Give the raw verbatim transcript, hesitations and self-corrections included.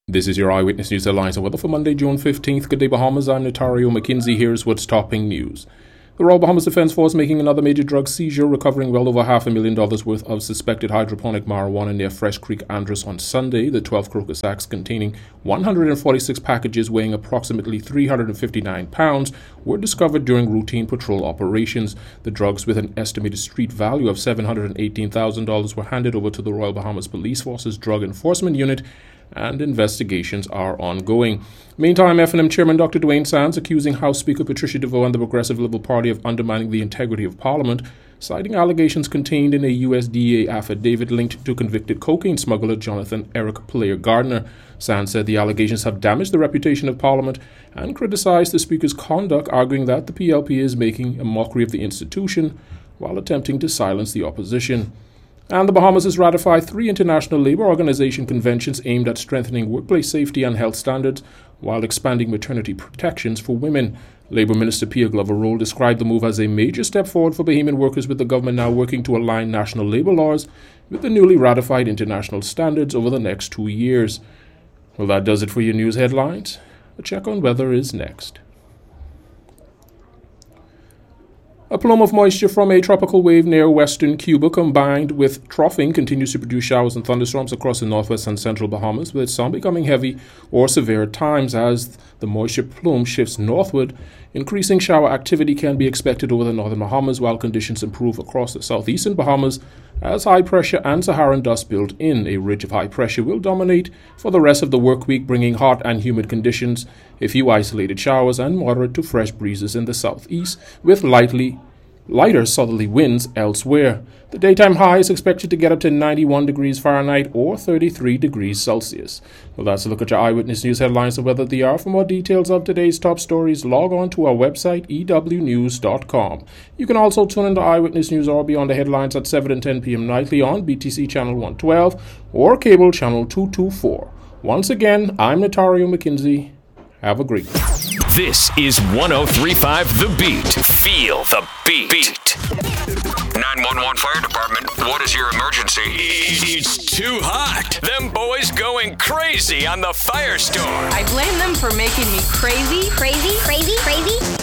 This is your Eyewitness News headlines and weather for Monday, June fifteenth. Good day, Bahamas. I'm Notario McKinsey. Here's what's topping news. The Royal Bahamas Defence Force making another major drug seizure, recovering well over half a million dollars worth of suspected hydroponic marijuana near Fresh Creek, Andros on Sunday. The twelve crocus sacks containing one hundred forty-six packages weighing approximately three hundred fifty-nine pounds were discovered during routine patrol operations. The drugs, with an estimated street value of seven hundred eighteen thousand dollars, were handed over to the Royal Bahamas Police Force's Drug Enforcement Unit, and investigations are ongoing. Meantime, F N M Chairman Doctor Dwayne Sands accusing House Speaker Patricia DeVoe and the Progressive Liberal Party of undermining the integrity of Parliament, citing allegations contained in a U S D A affidavit linked to convicted cocaine smuggler Jonathan Eric Player Gardner. Sands said the allegations have damaged the reputation of Parliament and criticized the Speaker's conduct, arguing that the P L P is making a mockery of the institution while attempting to silence the opposition. And the Bahamas has ratified three International Labour Organization conventions aimed at strengthening workplace safety and health standards while expanding maternity protections for women. Labour Minister Pierre Glover-Roll described the move as a major step forward for Bahamian workers, with the government now working to align national labour laws with the newly ratified international standards over the next two years. Well, that does it for your news headlines. A check on weather is next. A plume of moisture from a tropical wave near western Cuba, combined with troughing, continues to produce showers and thunderstorms across the northwest and central Bahamas, with some becoming heavy or severe at times. As the moisture plume shifts northward, increasing shower activity can be expected over the northern Bahamas, while conditions improve across the southeastern Bahamas as high pressure and Saharan dust build in. A ridge of high pressure will dominate for the rest of the work week, bringing hot and humid conditions, a few isolated showers, and moderate to fresh breezes in the southeast, with lightly lighter southerly winds elsewhere. The daytime high is expected to get up to ninety-one degrees Fahrenheit or thirty-three degrees Celsius. Well, that's a look at your Eyewitness News headlines and weather they are. For more details of today's top stories, log on to our website, e w news dot com. You can also tune into Eyewitness News or Beyond the Headlines at seven and ten p.m. nightly on B T C Channel one twelve or Cable Channel two twenty-four. Once again, I'm Notario McKinsey. Have a great day. This is one oh three point five The Beat. Feel the beat. beat. nine one one Fire Department, what is your emergency? It's too hot. Them boys going crazy on the firestorm. I blame them for making me crazy, crazy, crazy, crazy.